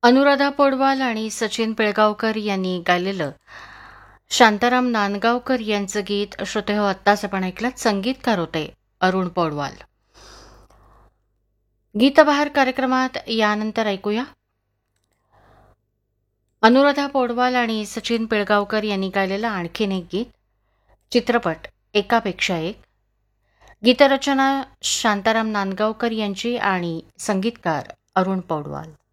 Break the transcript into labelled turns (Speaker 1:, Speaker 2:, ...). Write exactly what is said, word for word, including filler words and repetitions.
Speaker 1: अनुराधा पौडवाल आणि सचिन पिळगावकर यांनी गायलेलं शांताराम नांदगावकर यांचं गीत श्रोते हो आत्ताच आपण ऐकलं. संगीतकार होते अरुण पौडवाल. गीतबहार कार्यक्रमात यानंतर ऐकूया अनुराधा पौडवाल आणि सचिन पिळगावकर यांनी गायलेलं आणखीन एक गीत, चित्रपट एकापेक्षा एक. गीतरचना शांताराम नांदगावकर यांची आणि संगीतकार अरुण पौडवाल.